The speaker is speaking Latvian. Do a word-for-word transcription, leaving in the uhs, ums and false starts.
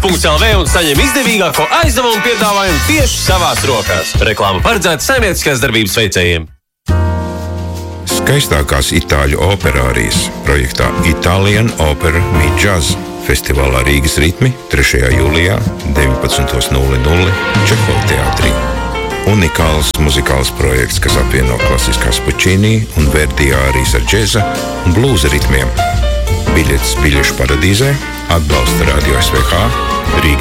punkts el vē un saņem izdevīgāko aizdevumu piedāvājumu tieši savās rokās. Reklāma paredzēta saimnieciskās darbības veicējiem. Skaistākās itāļu operārijas projektā Italian Opera Meet Jazz festivālā Rīgas ritmi trešajā jūlijā deviņpadsmit nulle nulle Čehova teātrī. Unikāls muzikāls projekts, kas apvieno klasiskās Pučīnī un Verdi ārijas ar džeza un blūza ritmiem. Biļetes biļešu paradīzē, atbalsta Radio S V H, Rīgas